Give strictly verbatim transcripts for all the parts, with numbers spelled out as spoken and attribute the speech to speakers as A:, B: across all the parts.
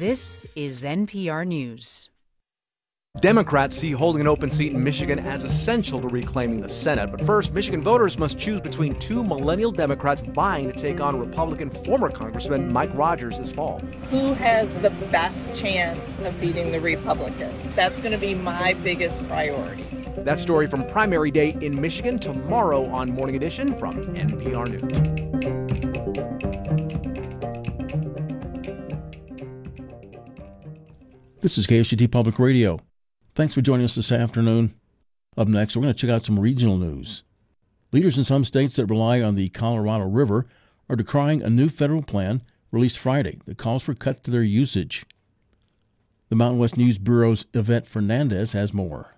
A: This is N P R News.
B: Democrats see holding an open seat in Michigan as essential to reclaiming the Senate. But first, Michigan voters must choose between two millennial Democrats vying to take on Republican former Congressman Mike Rogers this fall.
C: Who has the best chance of beating the Republican? That's going to be my biggest priority.
B: That story from primary day in Michigan tomorrow on Morning Edition from N P R News.
D: This is K S G T Public Radio. Thanks for joining us this afternoon. Up next, we're going to check out some regional news. Leaders in some states that rely on the Colorado River are decrying a new federal plan released Friday that calls for cuts to their usage. The Mountain West News Bureau's Yvette Fernandez has more.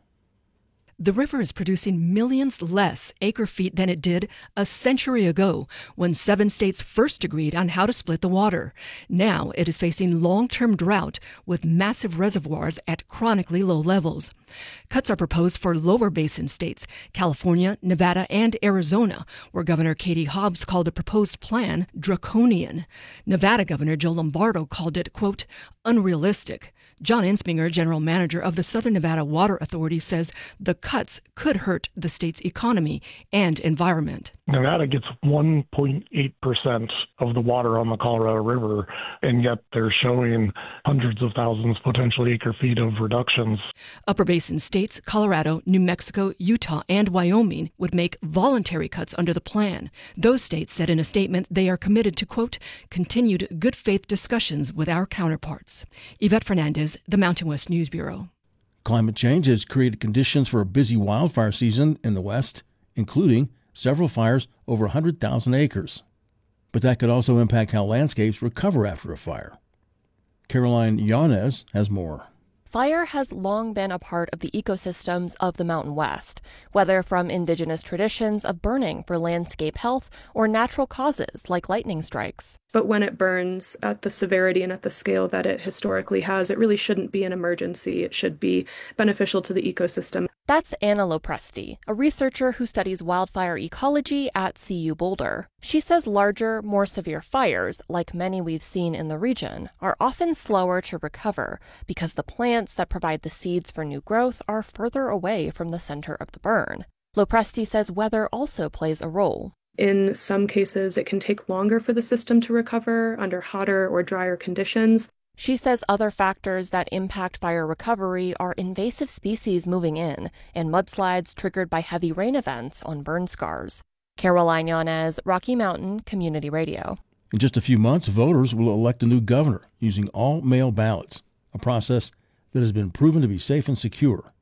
E: The river is producing millions less acre-feet than it did a century ago when seven states first agreed on how to split the water. Now it is facing long-term drought with massive reservoirs at chronically low levels. Cuts are proposed for lower basin states, California, Nevada, and Arizona, where Governor Katie Hobbs called the proposed plan draconian. Nevada Governor Joe Lombardo called it, quote, unrealistic. John Insminger, general manager of the Southern Nevada Water Authority, says the cuts could hurt the state's economy and environment.
F: Nevada gets one point eight percent of the water on the Colorado River, and yet they're showing hundreds of thousands, potentially acre-feet of reductions.
E: Upper Basin states, Colorado, New Mexico, Utah, and Wyoming would make voluntary cuts under the plan. Those states said in a statement they are committed to, quote, continued good faith discussions with our counterparts. Yvette Fernandez, the Mountain West News Bureau.
D: Climate change has created conditions for a busy wildfire season in the West, including several fires over one hundred thousand acres. But that could also impact how landscapes recover after a fire. Caroline Yanez has more.
G: Fire has long been a part of the ecosystems of the Mountain West, whether from indigenous traditions of burning for landscape health or natural causes like lightning strikes.
H: But when it burns at the severity and at the scale that it historically has, it really shouldn't be an emergency. It should be beneficial to the ecosystem.
G: That's Anna Lopresti, a researcher who studies wildfire ecology at C U Boulder. She says larger, more severe fires, like many we've seen in the region, are often slower to recover because the plants that provide the seeds for new growth are further away from the center of the burn. Lopresti says weather also plays a role.
H: In some cases, it can take longer for the system to recover under hotter or drier conditions.
G: She says other factors that impact fire recovery are invasive species moving in and mudslides triggered by heavy rain events on burn scars. Caroline Yanez, Rocky Mountain Community Radio.
D: In just a few months, voters will elect a new governor using all-mail ballots, a process that has been proven to be safe and secure.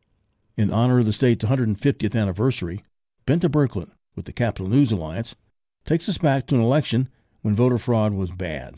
D: In honor of the state's one hundred fiftieth anniversary, Benta Berklin with the Capital News Alliance takes us back to an election when voter fraud was bad.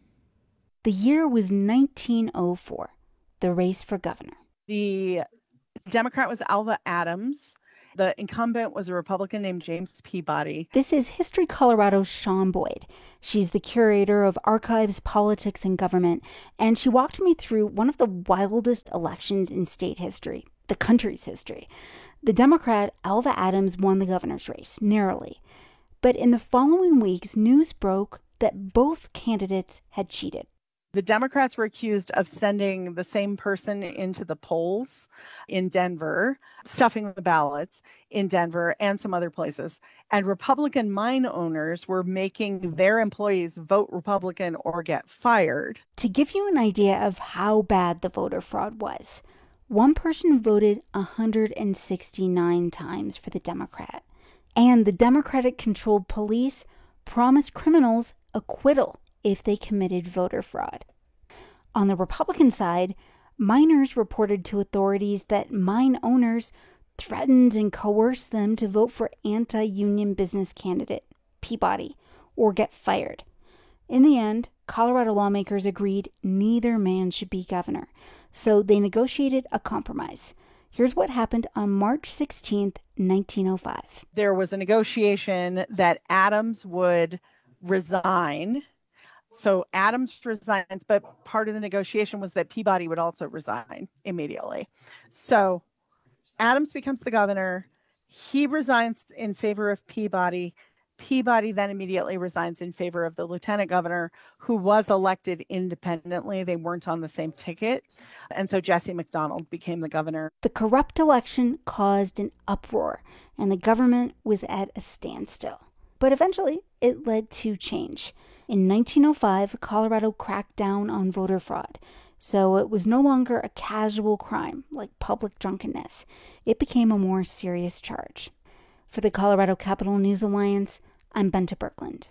I: The year was nineteen oh four, the race for governor.
J: The Democrat was Alva Adams. The incumbent was a Republican named James Peabody.
I: This is History Colorado's Sean Boyd. She's the curator of archives, politics, and government, and she walked me through one of the wildest elections in state history, the country's history. The Democrat, Alva Adams, won the governor's race, narrowly. But in the following weeks, news broke that both candidates had cheated.
J: The Democrats were accused of sending the same person into the polls in Denver, stuffing the ballots in Denver and some other places. And Republican mine owners were making their employees vote Republican or get fired.
I: To give you an idea of how bad the voter fraud was, one person voted one hundred sixty-nine times for the Democrat. And the Democratic-controlled police promised criminals acquittal if they committed voter fraud. On the Republican side, miners reported to authorities that mine owners threatened and coerced them to vote for anti-union business candidate Peabody or get fired. In the end, Colorado lawmakers agreed neither man should be governor, so they negotiated a compromise. Here's what happened on March sixteenth, nineteen oh five.
J: There was a negotiation that Adams would resign. So Adams resigns, but part of the negotiation was that Peabody would also resign immediately. So Adams becomes the governor. He resigns in favor of Peabody. Peabody then immediately resigns in favor of the lieutenant governor, who was elected independently. They weren't on the same ticket. And so Jesse McDonald became the governor.
I: The corrupt election caused an uproar, and the government was at a standstill. But eventually, it led to change. In nineteen oh five, Colorado cracked down on voter fraud. So it was no longer a casual crime like public drunkenness. It became a more serious charge. For the Colorado Capital News Alliance, I'm Benta Birkeland.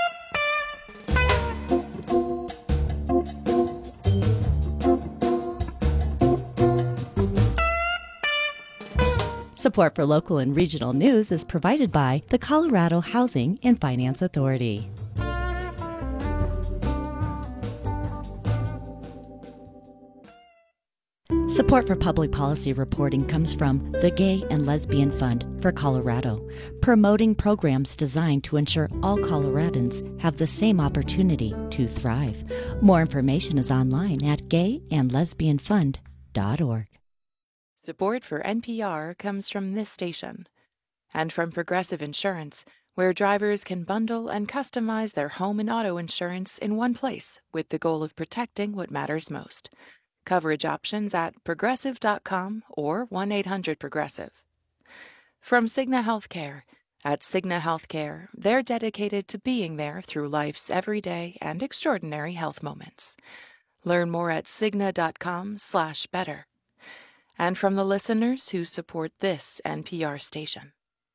K: Support for local and regional news is provided by the Colorado Housing and Finance Authority. Support for public policy reporting comes from the Gay and Lesbian Fund for Colorado, promoting programs designed to ensure all Coloradans have the same opportunity to thrive. More information is online at gay and lesbian fund dot org.
L: Support for N P R comes from this station and from Progressive Insurance, where drivers can bundle and customize their home and auto insurance in one place with the goal of protecting what matters most. Coverage options at progressive dot com or one eight hundred progressive. From Cigna Healthcare. At Cigna Healthcare, they're dedicated to being there through life's everyday and extraordinary health moments. Learn more at cigna dot com slash better. And from the listeners who support this N P R station.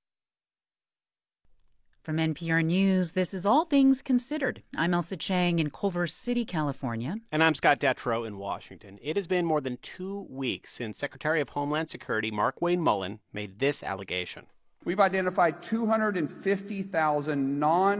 A: From N P R News, this is All Things Considered. I'm Elsa Chang in Culver City, California.
M: And I'm Scott Detrow in Washington. It has been more than two weeks since Secretary of Homeland Security Mark Wayne Mullen made this allegation.
N: We've identified two hundred fifty thousand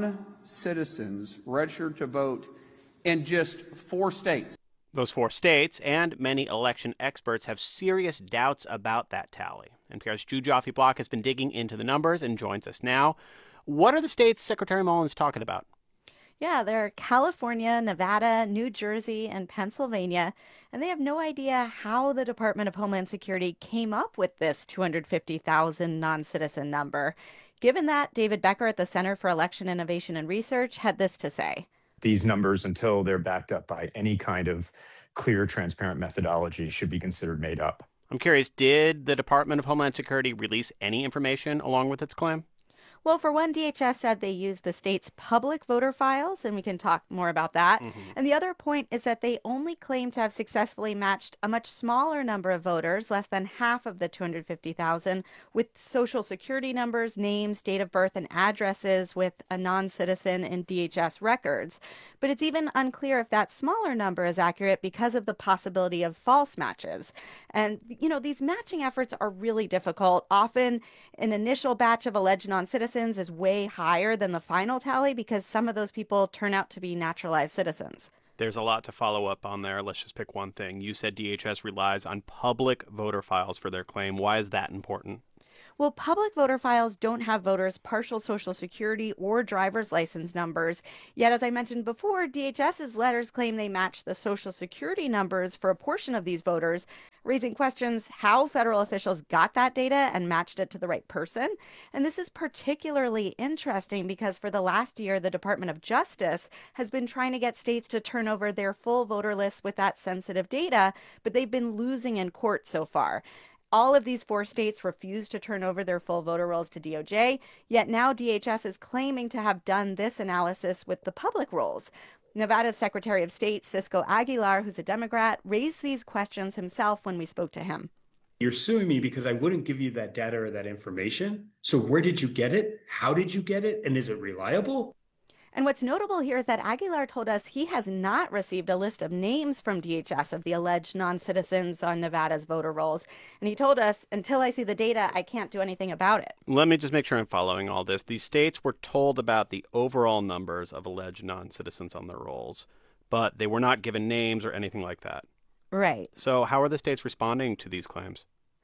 N: non-citizens registered to vote in just four states.
M: Those four states and many election experts have serious doubts about that tally. N P R's Drew Joffe Block has been digging into the numbers and joins us now. What are the states Secretary Mullen's talking about?
O: Yeah, they're California, Nevada, New Jersey, and Pennsylvania, and they have no idea how the Department of Homeland Security came up with this two hundred fifty thousand non-citizen number. Given that, David Becker at the Center for Election Innovation and Research had this to say.
P: These numbers, until they're backed up by any kind of clear, transparent methodology, should be considered made up.
M: I'm curious, did the Department of Homeland Security release any information along with its claim?
O: Well, for one, D H S said they used the state's public voter files, and we can talk more about that. Mm-hmm. And the other point is that they only claim to have successfully matched a much smaller number of voters, less than half of the two hundred fifty thousand, with social security numbers, names, date of birth, and addresses with a non-citizen in D H S records. But it's even unclear if that smaller number is accurate because of the possibility of false matches. And, you know, these matching efforts are really difficult. Often an initial batch of alleged non-citizens is way higher than the final tally because some of those people turn out to be naturalized citizens.
M: There's a lot to follow up on there. Let's just pick one thing. You said D H S relies on public voter files for their claim. Why is that important?
O: Well, public voter files don't have voters' partial social security or driver's license numbers. Yet, as I mentioned before, DHS's letters claim they match the social security numbers for a portion of these voters, raising questions how federal officials got that data and matched it to the right person. And this is particularly interesting because for the last year, the Department of Justice has been trying to get states to turn over their full voter lists with that sensitive data, but they've been losing in court so far. All of these four states refused to turn over their full voter rolls to D O J, yet now D H S is claiming to have done this analysis with the public rolls. Nevada's Secretary of State, Cisco Aguilar, who's a Democrat, raised these questions himself when we spoke to him.
Q: You're suing me because I wouldn't give you that data or that information. So where did you get it? How did you get it? And is it reliable?
O: And what's notable here is that Aguilar told us he has not received a list of names from D H S of the alleged non-citizens on Nevada's voter rolls. And he told us, until I see the data, I can't do anything about it.
M: Let me just make sure I'm following all this. These states were told about the overall numbers of alleged non-citizens on their rolls, but they were not given names or anything like that.
O: Right.
M: So how are the states responding to these claims?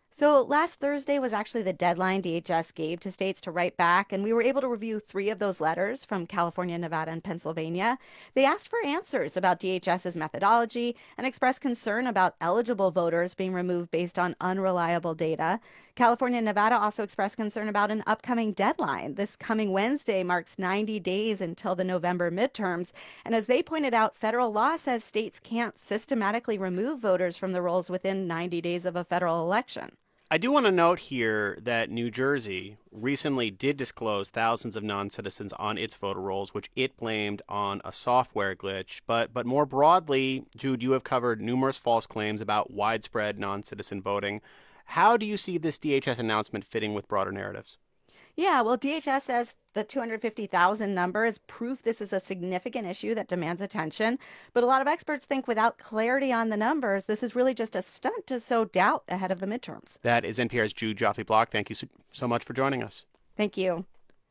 O: So last Thursday was actually the deadline D H S gave to states to write back, and we were able to review three of those letters from California, Nevada, and Pennsylvania. They asked for answers about DHS's methodology and expressed concern about eligible voters being removed based on unreliable data. California and Nevada also expressed concern about an upcoming deadline. This coming Wednesday marks ninety days until the November midterms. And as they pointed out, federal law says states can't systematically remove voters from the rolls within ninety days of a federal election.
M: I do want to note here that New Jersey recently did disclose thousands of non-citizens on its voter rolls, which it blamed on a software glitch. But but more broadly, Jude, you have covered numerous false claims about widespread non-citizen voting. How do you see this D H S announcement fitting with broader narratives?
O: Yeah, well, D H S says the two hundred fifty thousand number is proof this is a significant issue that demands attention. But a lot of experts think without clarity on the numbers, this is really just a stunt to sow doubt ahead of the midterms.
M: That is N P R's Jude Joffe-Block. Thank you so, so much for joining us.
O: Thank you.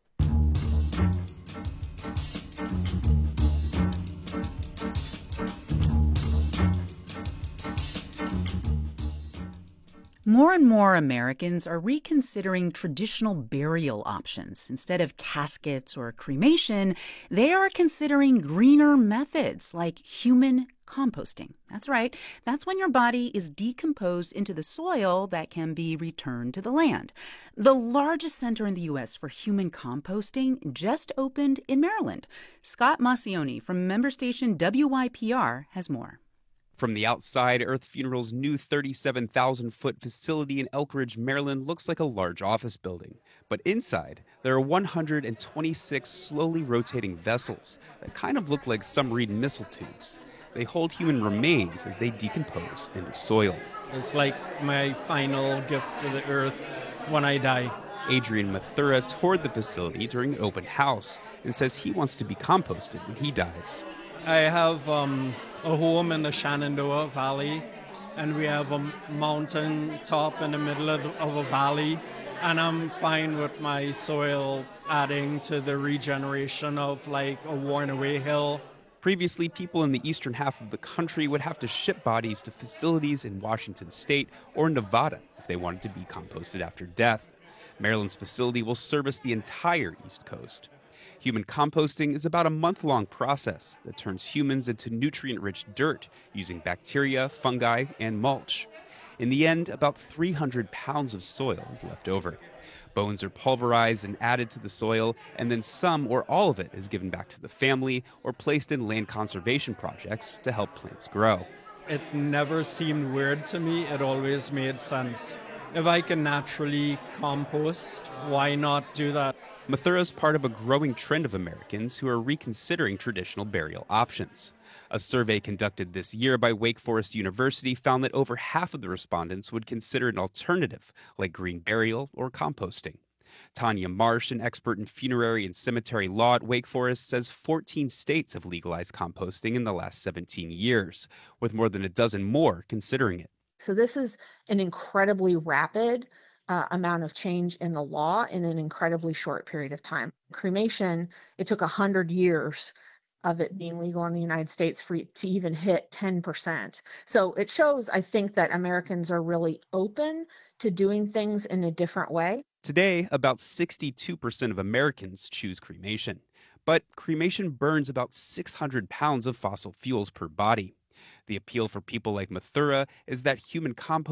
A: More and more Americans are reconsidering traditional burial options. Instead of caskets or cremation, they are considering greener methods like human composting. That's right. That's when your body is decomposed into the soil that can be returned to the land. The largest center in the U S for human composting just opened in Maryland. Scott Maucione from member station W Y P R has more.
R: From the outside, Earth Funeral's new thirty-seven thousand foot facility in Elk Ridge, Maryland looks like a large office building. But inside, there are one hundred twenty-six slowly rotating vessels that kind of look like submarine missile tubes. They hold human remains as they decompose into soil.
S: It's like my final gift to the earth when I die.
R: Adrian Mathura toured the facility during an open house and says he wants to be composted when he dies.
S: I have um, a home in the Shenandoah Valley, and we have a mountain top in the middle of, of a valley, and I'm fine with my soil adding to the regeneration of like a worn away hill.
R: Previously, people in the eastern half of the country would have to ship bodies to facilities in Washington state or Nevada if they wanted to be composted after death. Maryland's facility will service the entire East Coast. Human composting is about a month-long process that turns humans into nutrient-rich dirt using bacteria, fungi, and mulch. In the end, about three hundred pounds of soil is left over. Bones are pulverized and added to the soil, and then some or all of it is given back to the family or placed in land conservation projects to help plants grow.
S: It never seemed weird to me. It always made sense. If I can naturally compost, why not do that?
R: Mathura is part of a growing trend of Americans who are reconsidering traditional burial options. A survey conducted this year by Wake Forest University found that over half of the respondents would consider an alternative, like green burial or composting. Tanya Marsh, an expert in funerary and cemetery law at Wake Forest, says fourteen states have legalized composting in the last seventeen years, with more than a dozen more considering it.
T: So this is an incredibly rapid Uh, amount of change in the law in an incredibly short period of time. Cremation, it took one hundred years of it being legal in the United States for it to even hit ten percent. So it shows, I think, that Americans are really open to doing things in a different way.
R: Today, about sixty-two percent of Americans choose cremation. But cremation burns about six hundred pounds of fossil fuels per body. The appeal for people like Mathura is that human compost